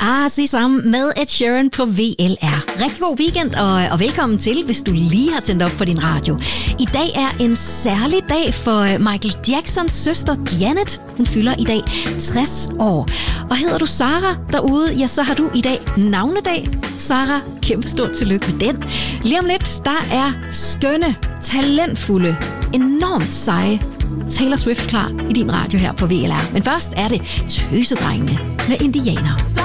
Se sammen med Ed Sheeran på VLR. Rigtig god weekend, og velkommen til, hvis du lige har tændt op på din radio. I dag er en særlig dag for Michael Jacksons søster Janet. Hun fylder i dag 60 år. Og hedder du Sara derude, ja, så har du i dag navnedag. Sara, kæmpe stort tillykke med den. Lige om lidt, der er skønne, talentfulde, enormt seje Taylor Swift klar i din radio her på VLR. Men først er det Tøsedrengene med Indianer.